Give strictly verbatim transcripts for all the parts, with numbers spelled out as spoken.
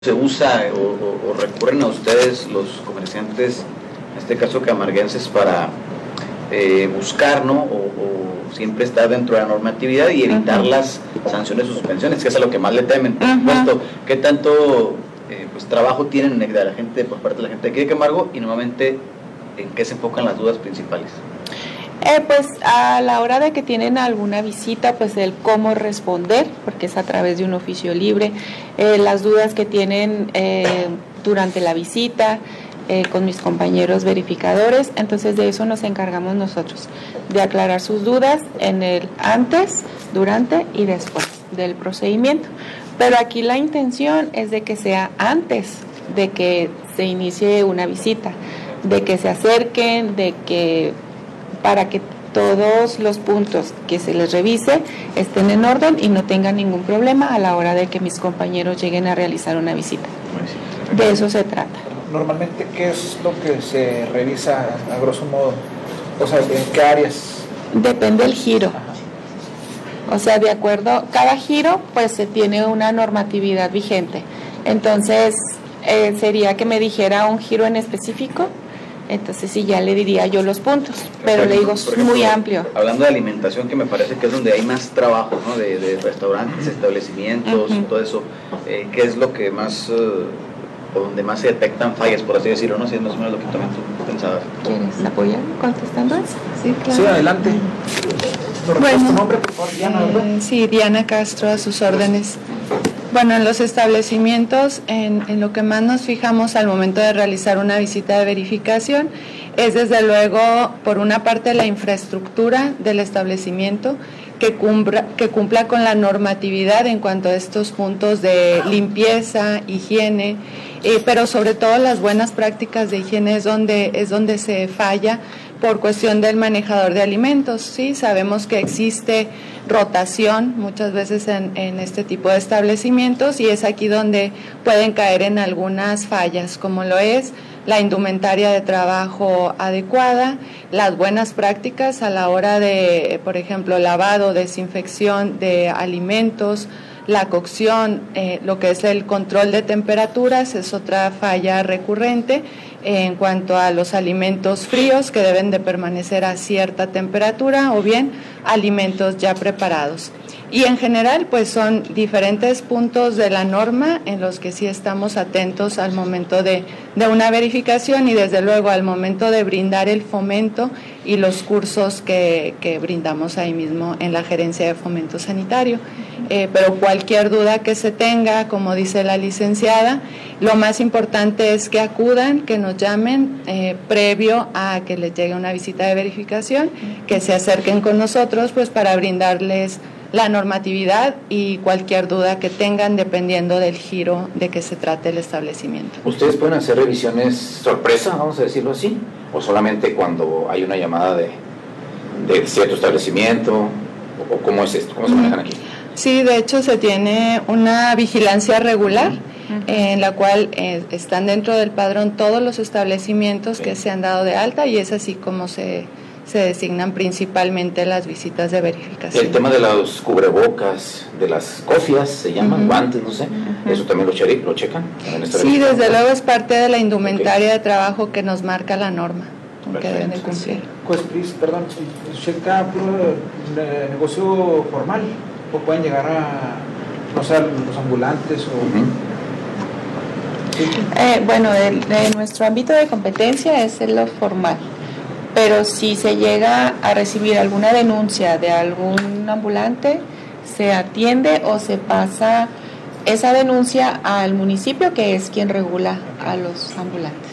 se usa o, o, o recurren a ustedes los comerciantes, en este caso camarguenses, para eh, buscar, ¿no? O, o siempre estar dentro de la normatividad y evitar uh-huh. las sanciones o suspensiones, que es a lo que más le temen, por supuesto. Uh-huh. ¿Qué tanto eh, pues, trabajo tienen de la gente, por parte de la gente de aquí de Camargo, y normalmente en qué se enfocan las dudas principales? Eh, pues a la hora de que tienen alguna visita, pues el cómo responder, porque es a través de un oficio libre, eh, las dudas que tienen eh, durante la visita eh, con mis compañeros verificadores, entonces de eso nos encargamos nosotros, de aclarar sus dudas en el antes, durante y después del procedimiento. Pero aquí la intención es de que sea antes de que se inicie una visita, de que se acerquen, de que para que todos los puntos que se les revise estén en orden y no tengan ningún problema a la hora de que mis compañeros lleguen a realizar una visita. De eso se trata. Normalmente, ¿qué es lo que se revisa a grosso modo? O sea, ¿en qué áreas? Depende del giro. Ajá. O sea, de acuerdo, cada giro pues se tiene una normatividad vigente. Entonces, eh, sería que me dijera un giro en específico. Entonces sí, ya le diría yo los puntos, pero le digo, es muy amplio. Hablando de alimentación, que me parece que es donde hay más trabajo, ¿no? De, de restaurantes, establecimientos, uh-huh. todo eso, eh, ¿qué es lo que más, uh, o donde más se detectan fallas, por así decirlo, no? Si es más o menos lo que también tú pensabas. ¿Quieres apoyar contestando eso? Sí, claro. Sí, adelante. Bueno, tu nombre, por favor, Diana, ¿verdad? Eh, sí, Diana Castro, a sus órdenes. Bueno, en los establecimientos, en, en lo que más nos fijamos al momento de realizar una visita de verificación es desde luego, por una parte, la infraestructura del establecimiento, que cumpla, que cumpla con la normatividad en cuanto a estos puntos de limpieza, higiene, eh, pero sobre todo las buenas prácticas de higiene es donde, es donde se falla por cuestión del manejador de alimentos. Sí, sabemos que existe rotación muchas veces en, en este tipo de establecimientos y es aquí donde pueden caer en algunas fallas, como lo es la indumentaria de trabajo adecuada, las buenas prácticas a la hora de, por ejemplo, lavado, desinfección de alimentos, la cocción, eh, lo que es el control de temperaturas es otra falla recurrente en cuanto a los alimentos fríos que deben de permanecer a cierta temperatura o bien alimentos ya preparados. Y en general pues son diferentes puntos de la norma en los que sí estamos atentos al momento de, de una verificación y desde luego al momento de brindar el fomento y los cursos que, que brindamos ahí mismo en la Gerencia de Fomento Sanitario. Eh, pero cualquier duda que se tenga, como dice la licenciada, lo más importante es que acudan, que nos llamen eh, previo a que les llegue una visita de verificación, que se acerquen con nosotros pues para brindarles la normatividad y cualquier duda que tengan dependiendo del giro de que se trate el establecimiento. ¿Ustedes pueden hacer revisiones sorpresa, vamos a decirlo así? ¿O solamente cuando hay una llamada de, de cierto establecimiento? ¿O cómo es esto? ¿Cómo se manejan aquí? Sí, de hecho se tiene una vigilancia regular uh-huh. en la cual eh, están dentro del padrón todos los establecimientos sí. que se han dado de alta y es así como se, se designan principalmente las visitas de verificación. El tema de los cubrebocas, de las cofias, se llaman uh-huh. guantes, no sé, uh-huh. ¿eso también lo, che- lo checan? En esta sí, desde luego es parte de la indumentaria okay. de trabajo que nos marca la norma. Que deben de cumplir. Pues, perdón, checa puro negocio formal. ¿O pueden llegar a, no sé, los ambulantes? O... Uh-huh. ¿Sí? Eh, bueno, de, de nuestro ámbito de competencia es lo formal, pero si se llega a recibir alguna denuncia de algún ambulante, se atiende o se pasa esa denuncia al municipio, que es quien regula a los ambulantes.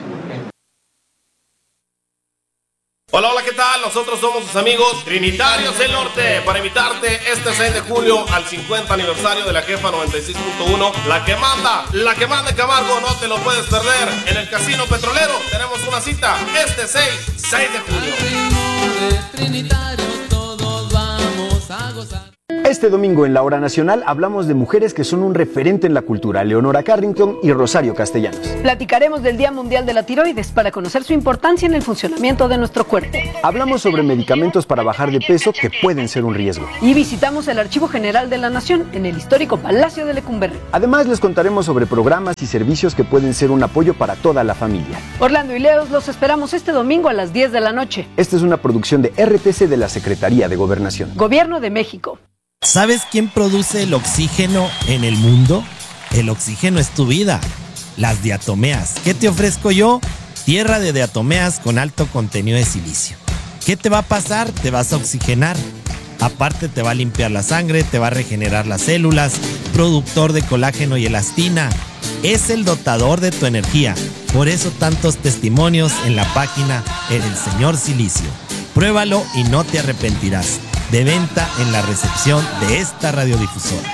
Hola, hola, ¿qué tal? Nosotros somos sus amigos Trinitarios del Norte para invitarte este seis de julio al cincuenta aniversario de la Jefa noventa y seis punto uno, la que manda, la que manda en Camargo, no te lo puedes perder. En el Casino Petrolero tenemos una cita este seis de julio. Trinitarios todos vamos a gozar. Este domingo en la Hora Nacional hablamos de mujeres que son un referente en la cultura, Leonora Carrington y Rosario Castellanos. Platicaremos del Día Mundial de la Tiroides para conocer su importancia en el funcionamiento de nuestro cuerpo. Hablamos sobre medicamentos para bajar de peso que pueden ser un riesgo. Y visitamos el Archivo General de la Nación en el histórico Palacio de Lecumberri. Además les contaremos sobre programas y servicios que pueden ser un apoyo para toda la familia. Orlando y Leos los esperamos este domingo a las diez de la noche. Esta es una producción de R T C de la Secretaría de Gobernación. Gobierno de México. ¿Sabes quién produce el oxígeno en el mundo? El oxígeno es tu vida. Las diatomeas. ¿Qué te ofrezco yo? Tierra de diatomeas con alto contenido de silicio. ¿Qué te va a pasar? Te vas a oxigenar. Aparte te va a limpiar la sangre, te va a regenerar las células, productor de colágeno y elastina. Es el dotador de tu energía. Por eso tantos testimonios en la página El Señor Silicio. Pruébalo y no te arrepentirás. De venta en la recepción de esta radiodifusora.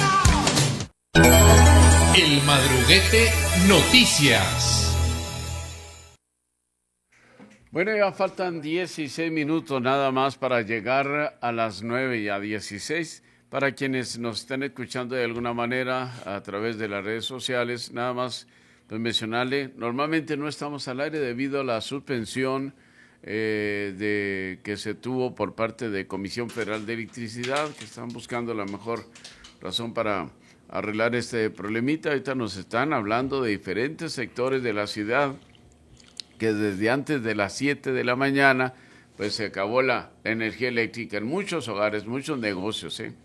El Madruguete Noticias. Bueno, ya faltan dieciséis minutos nada más para llegar a las nueve y a dieciséis. Para quienes nos están escuchando de alguna manera a través de las redes sociales, nada más pues mencionarle, normalmente no estamos al aire debido a la suspensión Eh, de que se tuvo por parte de Comisión Federal de Electricidad, que están buscando la mejor razón para arreglar este problemita. Ahorita nos están hablando de diferentes sectores de la ciudad que desde antes de las siete de la mañana pues se acabó la energía eléctrica en muchos hogares, muchos negocios, ¿eh?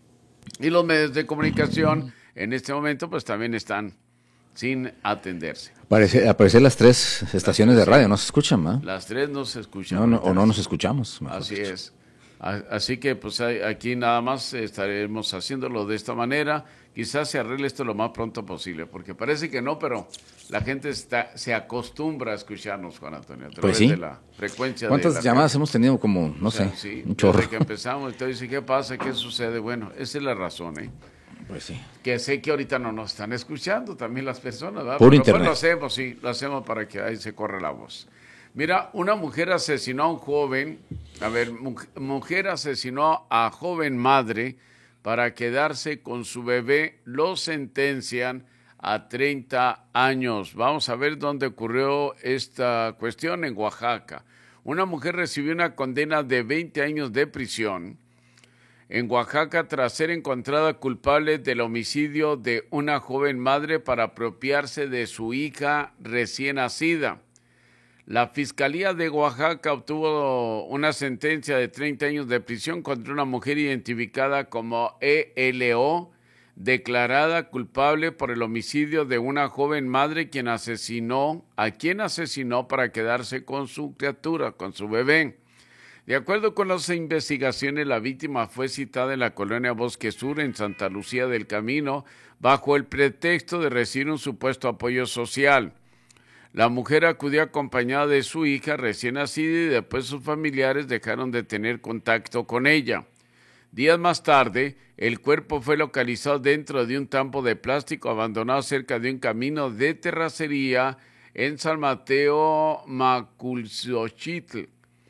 Y los medios de comunicación en este momento pues también están sin atenderse. Parece, aparece las tres estaciones de radio, no se escuchan, ¿no? Las tres no se escuchan. No, no, o no nos escuchamos. Así es. Así que pues aquí nada más estaremos haciéndolo de esta manera. Quizás se arregle esto lo más pronto posible, porque parece que no, pero la gente está, se acostumbra a escucharnos, Juan Antonio, a través pues sí. de la frecuencia. ¿Cuántas de la llamadas gente? hemos tenido? Como, no o sea, sé, sí, un chorro. Desde que empezamos, usted dice, ¿qué pasa? ¿Qué sucede? Bueno, esa es la razón, ¿eh? Pues sí. Que sé que ahorita no nos están escuchando también las personas, ¿verdad? Por Pero internet. pues lo hacemos, sí, lo hacemos para que ahí se corra la voz. Mira, una mujer asesinó a un joven, a ver, mujer asesinó a joven madre para quedarse con su bebé, lo sentencian a treinta años. Vamos a ver dónde ocurrió esta cuestión, en Oaxaca. Una mujer recibió una condena de veinte años de prisión en Oaxaca tras ser encontrada culpable del homicidio de una joven madre para apropiarse de su hija recién nacida. La Fiscalía de Oaxaca obtuvo una sentencia de treinta años de prisión contra una mujer identificada como E L O, declarada culpable por el homicidio de una joven madre quien asesinó, a quien asesinó para quedarse con su criatura, con su bebé. De acuerdo con las investigaciones, la víctima fue citada en la colonia Bosque Sur, en Santa Lucía del Camino, bajo el pretexto de recibir un supuesto apoyo social. La mujer acudió acompañada de su hija recién nacida y después sus familiares dejaron de tener contacto con ella. Días más tarde, el cuerpo fue localizado dentro de un tambo de plástico abandonado cerca de un camino de terracería en San Mateo Maculzochitl.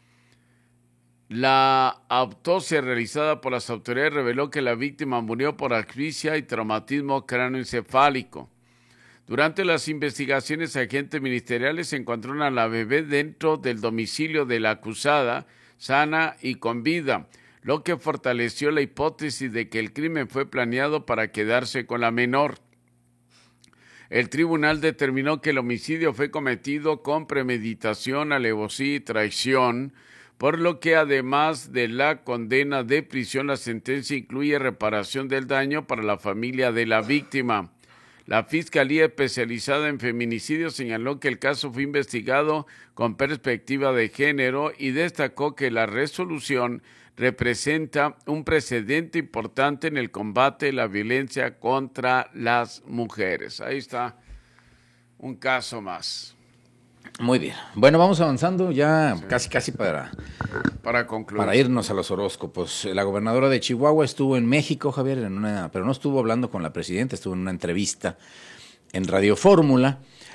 La autopsia realizada por las autoridades reveló que la víctima murió por asfixia y traumatismo cráneoencefálico. Durante las investigaciones, agentes ministeriales encontraron a la bebé dentro del domicilio de la acusada, sana y con vida, lo que fortaleció la hipótesis de que el crimen fue planeado para quedarse con la menor. El tribunal determinó que el homicidio fue cometido con premeditación, alevosía y traición, por lo que además de la condena de prisión, la sentencia incluye reparación del daño para la familia de la víctima. La Fiscalía Especializada en Feminicidio señaló que el caso fue investigado con perspectiva de género y destacó que la resolución representa un precedente importante en el combate a la violencia contra las mujeres. Ahí está un caso más. Muy bien. Bueno, vamos avanzando ya sí. casi casi para, para concluir. Para irnos a los horóscopos. La gobernadora de Chihuahua estuvo en México, Javier, en una, pero no estuvo hablando con la presidenta, estuvo en una entrevista en Radio Fórmula.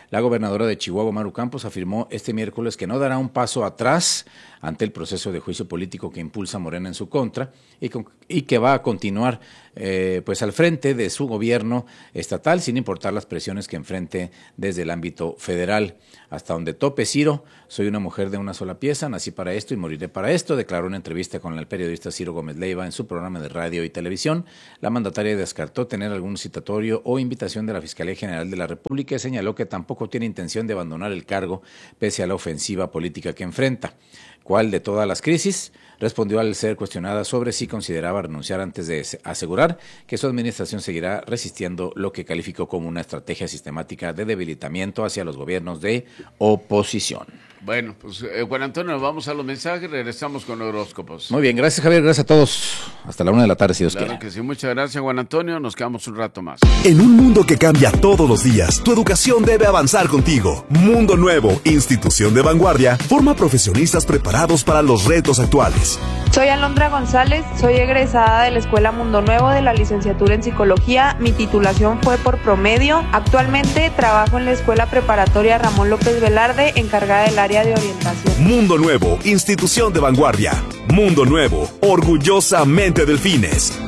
La gobernadora de Chihuahua, Maru Campos, afirmó este miércoles que no dará un paso atrás ante el proceso de juicio político que impulsa Morena en su contra y, con, y que va a continuar eh, pues al frente de su gobierno estatal sin importar las presiones que enfrente desde el ámbito federal. Hasta donde tope, Ciro, soy una mujer de una sola pieza, nací para esto y moriré para esto, declaró en entrevista con el periodista Ciro Gómez Leiva en su programa de radio y televisión. La mandataria descartó tener algún citatorio o invitación de la Fiscalía General de la República y señaló que tampoco tiene intención de abandonar el cargo pese a la ofensiva política que enfrenta. ¿Cuál de todas las crisis? Respondió al ser cuestionada sobre si consideraba renunciar antes de asegurar que su administración seguirá resistiendo lo que calificó como una estrategia sistemática de debilitamiento hacia los gobiernos de oposición. Bueno, pues eh, Juan Antonio, nos vamos a los mensajes, regresamos con horóscopos. Muy bien, gracias Javier, gracias a todos. Hasta la una de la tarde, si Dios claro quiere. Que sí, muchas gracias Juan Antonio, nos quedamos un rato más. En un mundo que cambia todos los días, tu educación debe avanzar contigo. Mundo Nuevo, institución de vanguardia, forma profesionistas preparados para los retos actuales. Soy Alondra González, soy egresada de la Escuela Mundo Nuevo de la licenciatura en Psicología. Mi titulación fue por promedio. Actualmente trabajo en la Escuela Preparatoria Ramón López Velarde, encargada del área de orientación. Mundo Nuevo, institución de vanguardia. Mundo Nuevo, orgullosamente Delfines.